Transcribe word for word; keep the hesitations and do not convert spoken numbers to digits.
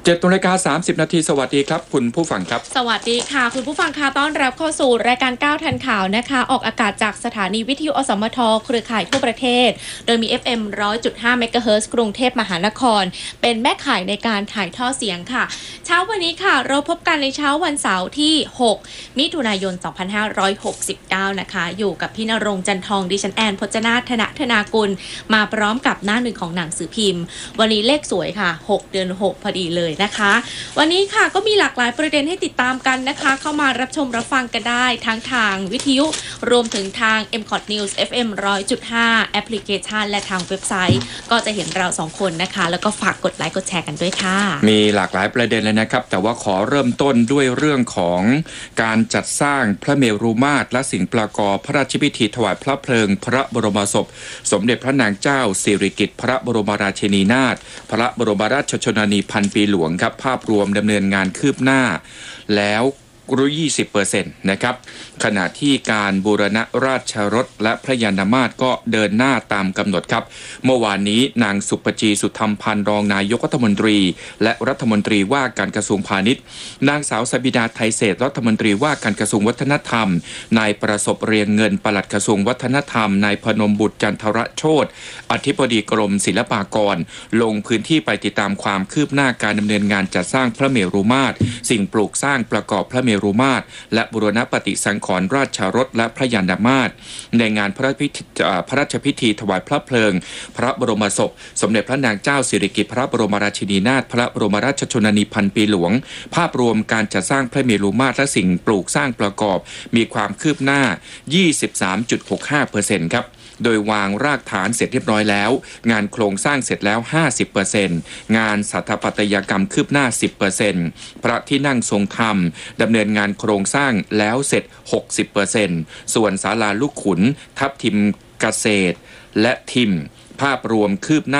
จ็ดนาฬิกาสามสิบนาทีสวัสดีครับคุณผู้ฟังครับสวัสดีค่ะคุณผู้ฟังค่ะต้อนรับเข้าสู่รายการก้าวทันข่าวนะคะออกอากาศจากสถานีวิทยุอสมทเครือข่ายทั่วประเทศโดยมี เอฟ เอ็ม หนึ่งร้อยจุดห้า เมกะเฮิรตซ์กรุงเทพมหานครเป็นแม่ข่ายในการถ่ายทอดเสียงค่ะเช้าวันนี้ค่ะเราพบกันในเช้าวันเสาร์ที่หกมิถุนายนสองพันห้าร้อยหกสิบเก้านะคะอยู่กับพี่ณรงค์จันทองดิฉันแอนพจนาถธนธนากุลมาพร้อมกับหน้าหนึ่งของหนังสือพิมพ์วันนี้เลขสวยค่ะหกเดือนหกพอดีเลยนะคะวันนี้ค่ะก็มีหลากหลายประเด็นให้ติดตามกันนะคะเข้ามารับชมรับฟังกันได้ทั้งทางวิทยุรวมถึงทาง เอ็ม คอท News เอฟ เอ็ม หนึ่งร้อยจุดห้า แอปพลิเคชันและทางเว็บไซต์ก็จะเห็นเราสองคนนะคะแล้วก็ฝากกดไลค์กดแชร์กันด้วยค่ะมีหลากหลายประเด็นเลยนะครับแต่ว่าขอเริ่มต้นด้วยเรื่องของการจัดสร้างพระเมรุมาตรและสิ่งประกอบพระราชพิธีถวายพระเพลิงพระบรมศพสมเด็จพระนางเจ้าสิริกิติ์พระบรมราชินีนาถพระบรมราชชนนีพันปีหลวงครับภาพรวมดำเนินงานคืบหน้าแล้วยี่สิบเปอร์เซ็นต์ นะครับขณะที่การบูรณะราชรถและพระยานมาตรก็เดินหน้าตามกำหนดครับเมื่อวานนี้นางสุปจีสุธรรมพันธ์รองนายกรัฐมนตรีและรัฐมนตรีว่าการกระทรวงพาณิชย์นางสาวสบิดาไทยเศรษฐ์รัฐมนตรีว่าการกระทรวงวัฒนธรรมนายประสบเรียงเงินปลัดกระทรวงวัฒนธรรมนายพนมบุตรจันทรโชติอธิบดีกรมศิลปากรลงพื้นที่ไปติดตามความคืบหน้าการดำเนินงานจัดสร้างพระเมรุมาตรสิ่งปลูกสร้างประกอบพระเมรุมาตรและบูรณปฏิสังขรณ์ราชรถและพระยานมาตรในงานพระราชพิธีพระราชพิธีถวายพระเพลิงพระบรมศพสมเด็จพระนางเจ้าสิริกิติ์พระบรมราชินีนาถพระบรมราชชนนีพันปีหลวงภาพรวมการจัดสร้างพระเมรุมาตรและสิ่งปลูกสร้างประกอบมีความคืบหน้า ยี่สิบสามจุดหกห้าเปอร์เซ็นต์ ครับโดยวางรากฐานเสร็จเรียบร้อยแล้วงานโครงสร้างเสร็จแล้ว ห้าสิบเปอร์เซ็นต์ งานสถาปัตยกรรมคืบหน้า สิบเปอร์เซ็นต์ พระที่นั่งทรงธรรมดำเนินงานโครงสร้างแล้วเสร็จ หกสิบเปอร์เซ็นต์ ส่วนศาลาลูกขุนทับทิมเกษตรและทิมภาพรวมคืบหน้า